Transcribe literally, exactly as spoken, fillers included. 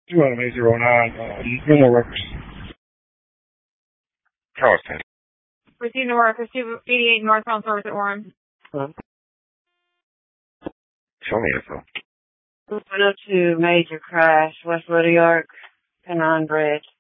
two one eight zero nine, uh, no more records. Charleston. Receive no records, two eighty-eight northbound service at Warren. Huh? Show me info. one oh two major crash, West Little York, Penine Bridge.